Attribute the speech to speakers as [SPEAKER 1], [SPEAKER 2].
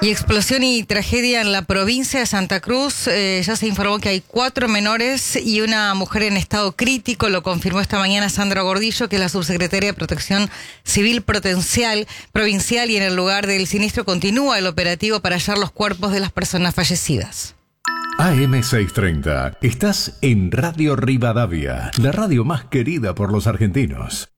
[SPEAKER 1] Y explosión y tragedia en la provincia de Santa Cruz. Ya se informó que hay 4 menores y una mujer en estado crítico. Lo confirmó esta mañana Sandra Gordillo, que es la subsecretaria de Protección Civil provincial. Y en el lugar del siniestro continúa el operativo para hallar los cuerpos de las personas fallecidas.
[SPEAKER 2] AM630. Estás en Radio Rivadavia, la radio más querida por los argentinos.